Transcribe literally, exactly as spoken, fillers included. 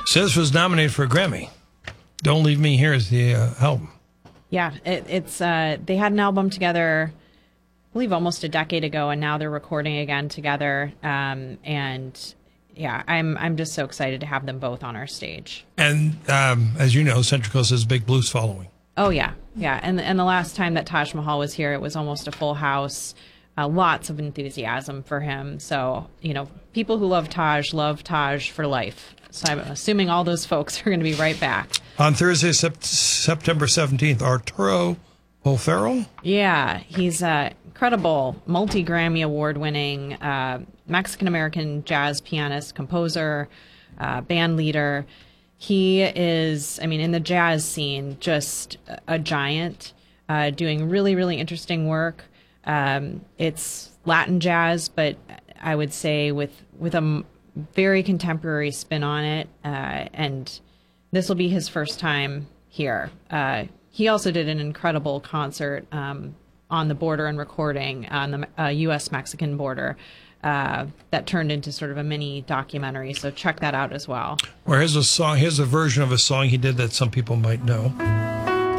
Sis was nominated for a Grammy. Don't Leave Me Here is the uh, album. Yeah, it, it's uh, they had an album together, I believe, almost a decade ago, and now they're recording again together. Um, and yeah, I'm I'm just so excited to have them both on our stage. And um, as you know, Central Coast has a big blues following. Oh yeah, yeah. And and the last time that Taj Mahal was here, it was almost a full house. Uh, lots of enthusiasm for him. So, you know, people who love Taj love Taj for life. So I'm assuming all those folks are going to be right back. On Thursday, sept- September seventeenth, Arturo O'Farrell? Yeah, he's an incredible multi-Grammy award-winning uh, Mexican-American jazz pianist, composer, uh, band leader. He is, I mean, in the jazz scene, just a giant, uh, doing really, really interesting work. Um, it's Latin jazz, but I would say with with a m- very contemporary spin on it. Uh, and this will be his first time here. Uh, he also did an incredible concert um, on the border and recording on the uh, U S Mexican border uh, that turned into sort of a mini documentary. So check that out as well. Or here's a song. Here's a version of a song he did that some people might know.